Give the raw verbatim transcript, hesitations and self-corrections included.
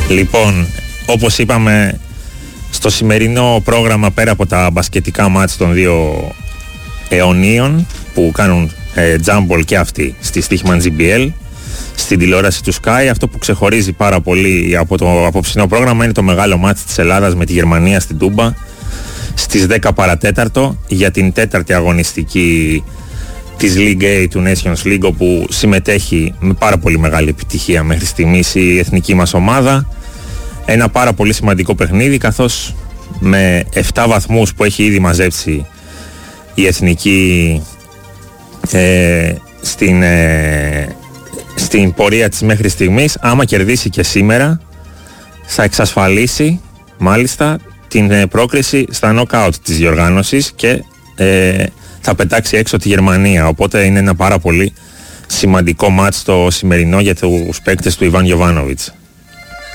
Λοιπόν, όπως είπαμε, στο σημερινό πρόγραμμα, πέρα από τα μπασκετικά μάτς των δύο αιωνίων που κάνουν ε, τζάμπολ και αυτοί στη Στίχημαν τζι μπι ελ, στην τηλεόραση του Sky, αυτό που ξεχωρίζει πάρα πολύ από το απόψινό πρόγραμμα είναι το μεγάλο μάτς της Ελλάδας με τη Γερμανία στην Τούμπα στις δέκα παρατέταρτο για την τέταρτη αγωνιστική της League A του Nations League, όπου συμμετέχει με πάρα πολύ μεγάλη επιτυχία μέχρι στιγμής η εθνική μας ομάδα. Ένα πάρα πολύ σημαντικό παιχνίδι, καθώς με επτά βαθμούς που έχει ήδη μαζέψει η εθνική ε, στην, ε, στην πορεία της μέχρι στιγμής, άμα κερδίσει και σήμερα θα εξασφαλίσει μάλιστα την ε, πρόκριση στα knockout της διοργάνωσης και ε, θα πετάξει έξω τη Γερμανία. Οπότε είναι ένα πάρα πολύ σημαντικό μάτς το σημερινό για τους παίκτες του Ιβάν Γιοβάνοβιτς.